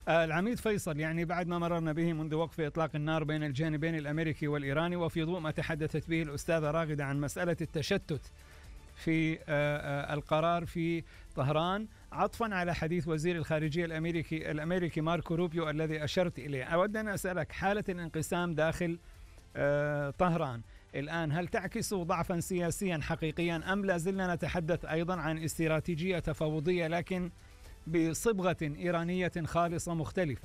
العميد فيصل، يعني بعد ما مررنا به منذ وقف إطلاق النار بين الجانبين الأمريكي والإيراني، وفي ضوء ما تحدثت به الأستاذة راغدة عن مسألة التشتت في القرار في طهران، عطفا على حديث وزير الخارجية الأمريكي ماركو روبيو الذي أشرت إليه، أود أن أسألك حالة الانقسام داخل طهران الآن هل تعكس ضعفا سياسيا حقيقيا، أم لا زلنا نتحدث أيضا عن استراتيجية تفاوضية لكن بصبغة إيرانية خالصة مختلفة؟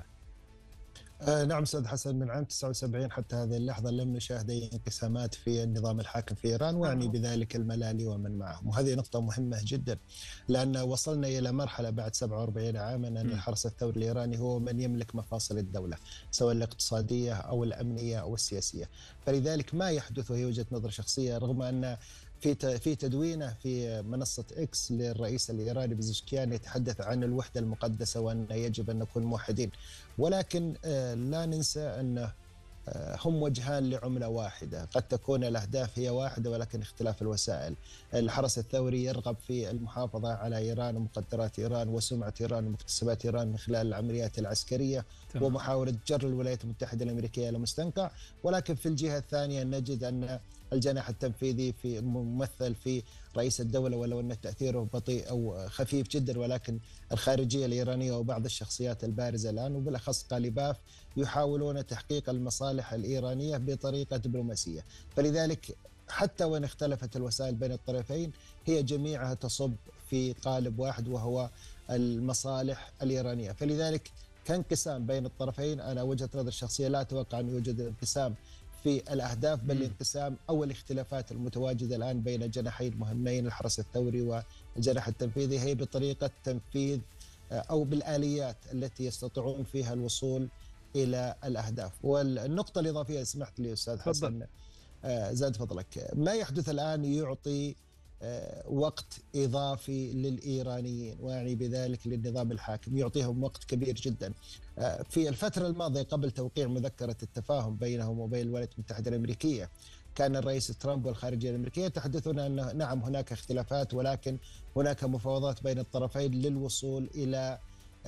نعم أستاذ حسن، من عام 79 حتى هذه اللحظة لم نشاهد أي انقسامات في النظام الحاكم في إيران، ويعني بذلك الملالي ومن معهم. وهذه نقطة مهمة جدا، لأن وصلنا إلى مرحلة بعد 47 عاما أن الحرس الثوري الإيراني هو من يملك مفاصل الدولة، سواء الاقتصادية أو الأمنية أو السياسية. فلذلك ما يحدث، وهي وجهة نظر شخصية، رغم أن في تدوينه في منصة إكس للرئيس الإيراني بزشكيان يتحدث عن الوحدة المقدسة وأن يجب أن نكون موحدين، ولكن لا ننسى أن هم وجهان لعملة واحدة، قد تكون الأهداف هي واحدة ولكن اختلاف الوسائل. الحرس الثوري يرغب في المحافظة على إيران ومقدرات إيران وسمعة إيران ومكتسبات إيران من خلال العمليات العسكرية ومحاولة جر الولايات المتحدة الأمريكية إلى مستنقع، ولكن في الجهة الثانية نجد أن الجناح التنفيذي في ممثل في رئيس الدولة، ولو أن تأثيره بطيء أو خفيف جدا، ولكن الخارجية الإيرانية وبعض الشخصيات البارزة الآن وبالأخص قاليباف يحاولون تحقيق المصالح الإيرانية بطريقة دبلوماسية. فلذلك حتى وإن اختلفت الوسائل بين الطرفين هي جميعها تصب في قالب واحد وهو المصالح الإيرانية. فلذلك كانقسام بين الطرفين، أنا وجهة نظر الشخصية لا أتوقع أن يوجد انقسام في الأهداف، بل الانقسام أو الاختلافات المتواجدة الآن بين الجناحين مهمين الحرس الثوري والجناح التنفيذي هي بطريقة تنفيذ أو بالآليات التي يستطيعون فيها الوصول إلى الأهداف. والنقطة الإضافية سمحت لي أستاذ حسن زاد فضلك، ما يحدث الآن يعطي وقت إضافي للإيرانيين، ويعني بذلك للنظام الحاكم يعطيهم وقت كبير جدا. في الفترة الماضية قبل توقيع مذكرة التفاهم بينهم وبين الولايات المتحدة الأمريكية كان الرئيس ترامب والخارجية الأمريكية يتحدثون أن نعم هناك اختلافات، ولكن هناك مفاوضات بين الطرفين للوصول إلى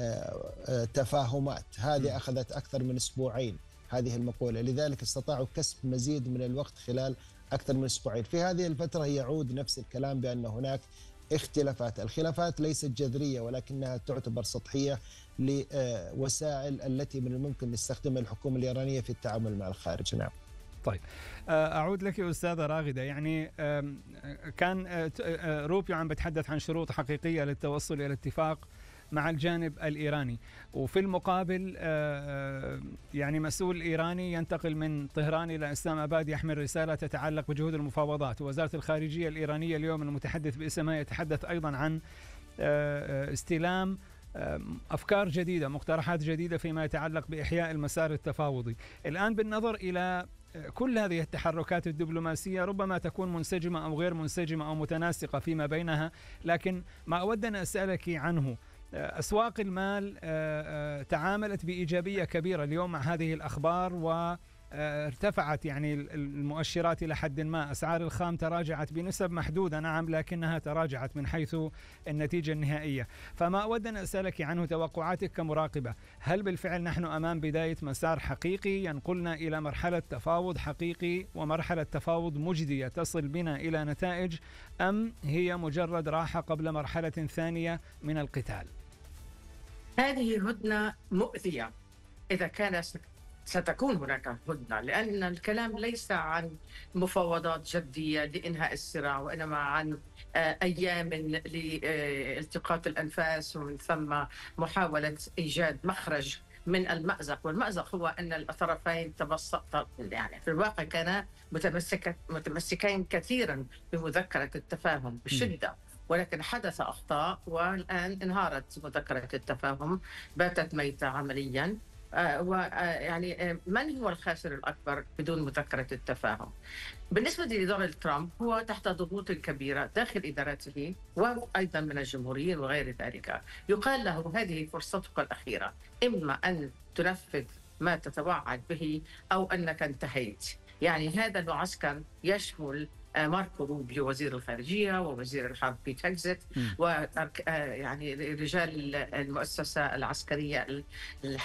تفاهمات. هذه أخذت أكثر من أسبوعين هذه المقولة، لذلك استطاعوا كسب مزيد من الوقت خلال أكثر من أسبوعين. في هذه الفترة يعود نفس الكلام بأن هناك اختلافات، الخلافات ليست جذرية ولكنها تعتبر سطحية لوسائل التي من الممكن استخدامها الحكومة الإيرانية في التعامل مع الخارج. نعم. طيب أعود لك أستاذة راغدة، يعني كان روبيو عم بتحدث عن شروط حقيقية للتوصل إلى اتفاق مع الجانب الإيراني، وفي المقابل يعني مسؤول إيراني ينتقل من طهران إلى إسلام آباد يحمل رسالة تتعلق بجهود المفاوضات. وزارة الخارجية الإيرانية اليوم المتحدث باسمها يتحدث أيضا عن استلام أفكار جديدة، مقترحات جديدة فيما يتعلق بإحياء المسار التفاوضي. الآن بالنظر إلى كل هذه التحركات الدبلوماسية ربما تكون منسجمة أو غير منسجمة أو متناسقة فيما بينها، لكن ما أود أن أسألك عنه، أسواق المال تعاملت بإيجابية كبيرة اليوم مع هذه الأخبار، وارتفعت يعني المؤشرات إلى حد ما. أسعار الخام تراجعت بنسب محدودة نعم، لكنها تراجعت من حيث النتيجة النهائية. فما أود أن أسألك عنه توقعاتك كمراقبة، هل بالفعل نحن أمام بداية مسار حقيقي ينقلنا إلى مرحلة تفاوض حقيقي ومرحلة تفاوض مجدية تصل بنا إلى نتائج، أم هي مجرد راحة قبل مرحلة ثانية من القتال؟ هذه هدنة مؤذية إذا كان ستكون هناك هدنة، لأن الكلام ليس عن مفاوضات جدية لإنهاء الصراع، وإنما عن أيام لالتقاط الأنفاس ومن ثم محاولة إيجاد مخرج من المأزق. والمأزق هو أن الطرفين يعني في الواقع كانا متمسكين كثيرا بمذكرة التفاهم بشدة، ولكن حدث أخطاء والآن انهارت مذكرة التفاهم، باتت ميتة عمليا. ويعني من هو الخاسر الأكبر بدون مذكرة التفاهم؟ بالنسبة لدونالد ترامب هو تحت ضغوط كبيرة داخل إدارته وأيضا من الجمهوريين وغير ذلك. يقال له هذه فرصتك الأخيرة، إما أن تنفذ ما تتوعد به أو أنك انتهيت. يعني هذا المعسكر يشمل ماركو روبيو وزير الخارجية ووزير الحرب بيت هيكزت، ويعني رجال المؤسسة العسكرية